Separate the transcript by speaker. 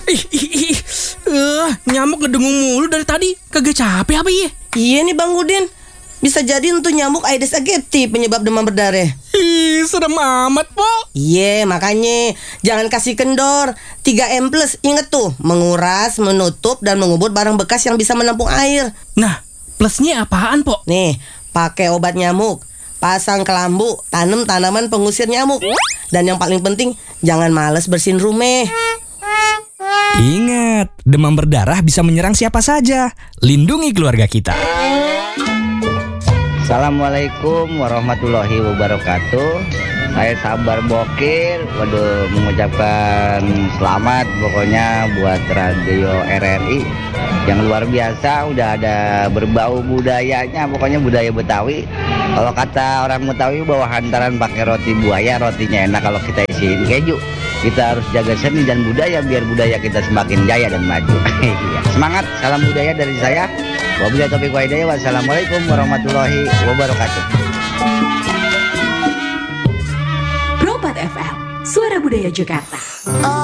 Speaker 1: Nyamuk ngedengung mulu dari tadi. Kagak capek apa ya?
Speaker 2: Iya nih Bang Udin, bisa jadi untuk nyamuk Aedes aegypti penyebab demam berdarah.
Speaker 1: Serem amat, Po.
Speaker 2: Iya, makanya jangan kasih kendor. 3M+, inget tuh, menguras, menutup, dan mengubur barang bekas yang bisa menampung air.
Speaker 1: Nah, plusnya apaan, Po?
Speaker 2: Nih, pakai obat nyamuk, pasang kelambu, tanam tanaman pengusir nyamuk. Dan yang paling penting, jangan males bersihin rumah.
Speaker 3: Ingat, demam berdarah bisa menyerang siapa saja. Lindungi keluarga kita.
Speaker 4: Assalamualaikum warahmatullahi wabarakatuh. Saya Sabar Bokir. Mengucapkan selamat pokoknya buat Radio RRI yang luar biasa. Udah ada berbau budayanya, pokoknya budaya Betawi. Kalau kata orang Betawi bahwa hantaran pakai roti buaya, rotinya enak kalau kita isiin keju. Kita harus jaga seni dan budaya biar budaya kita semakin jaya dan maju. Semangat, salam budaya dari saya. Wabillahi taufiq wal hidayah. Wassalamualaikum warahmatullahi wabarakatuh.
Speaker 5: Pro 4 FM, Suara Budaya Jakarta.